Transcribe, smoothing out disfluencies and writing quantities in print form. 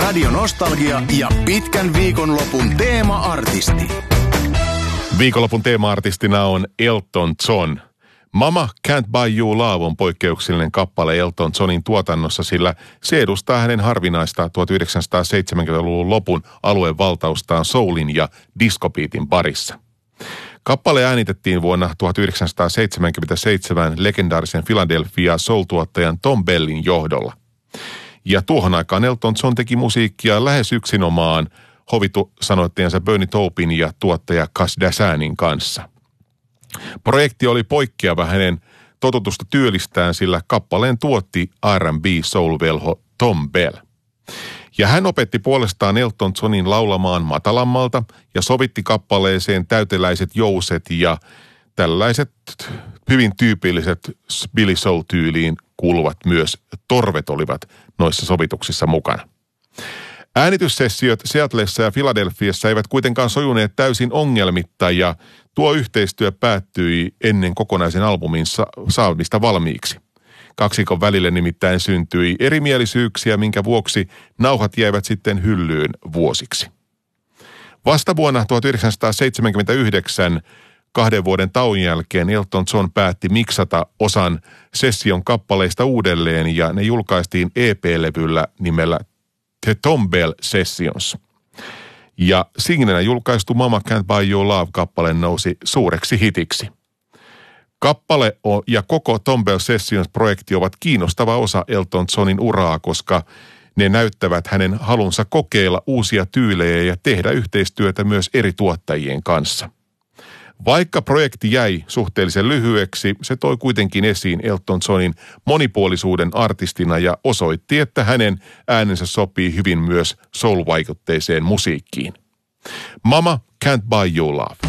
Radio Nostalgia ja pitkän viikonlopun teema-artisti. Viikonlopun teema-artistina on Elton John. Mama Can't Buy You Love on poikkeuksellinen kappale Elton Johnin tuotannossa, sillä se edustaa hänen harvinaista 1970-luvun lopun aluevaltaustaan soulin ja discobeatin parissa. Kappale äänitettiin vuonna 1977 legendaarisen Philadelphia soul-tuottajan Thom Bellin johdolla. Ja tuohon aikaan Elton John teki musiikkia lähes yksinomaan hovitusanottiensa Bernie Taupin ja tuottaja Cass Dassanin kanssa. Projekti oli poikkeava hänen totutusta työlistään, sillä kappaleen tuotti R&B soul-velho Thom Bell. Ja hän opetti puolestaan Elton Johnin laulamaan matalammalta ja sovitti kappaleeseen täyteläiset jouset ja tällaiset hyvin tyypilliset Billy Soul-tyyliin kuuluvat myös torvet olivat noissa sovituksissa mukana. Äänityssessiot Seattleissa ja Philadelphiassa eivät kuitenkaan sojuneet täysin ongelmitta ja tuo yhteistyö päättyi ennen kokonaisen albumin saamista valmiiksi. Kaksikon välille nimittäin syntyi erimielisyyksiä, minkä vuoksi nauhat jäivät sitten hyllyyn vuosiksi. Vasta vuonna 1979 2 vuoden tauon jälkeen Elton John päätti miksata osan session kappaleista uudelleen ja ne julkaistiin EP-levyllä nimellä The Thom Bell Sessions. Ja singlenä julkaistu Mama Can't Buy You Love-kappale nousi suureksi hitiksi. Kappale ja koko Thom Bell Sessions-projekti ovat kiinnostava osa Elton Johnin uraa, koska ne näyttävät hänen halunsa kokeilla uusia tyylejä ja tehdä yhteistyötä myös eri tuottajien kanssa. Vaikka projekti jäi suhteellisen lyhyeksi, se toi kuitenkin esiin Elton Johnin monipuolisuuden artistina ja osoitti, että hänen äänensä sopii hyvin myös soul-vaikutteiseen musiikkiin. Mama Can't Buy You Love.